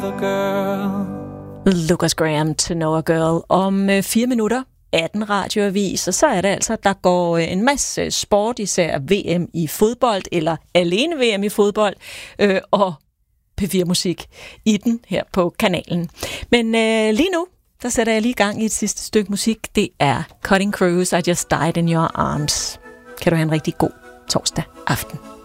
a girl. Lucas Graham, To Know a Girl. Om 4 minutter, 18 radioavis, og så er det altså, at der går en masse sport, især VM i fodbold, eller alene VM i fodbold, og P4-musik i den her på kanalen. Men lige nu, der sætter jeg lige gang i et sidste stykke musik. Det er Cutting Crews, I Just Died in Your Arms. Kan du have en rigtig god torsdag aften.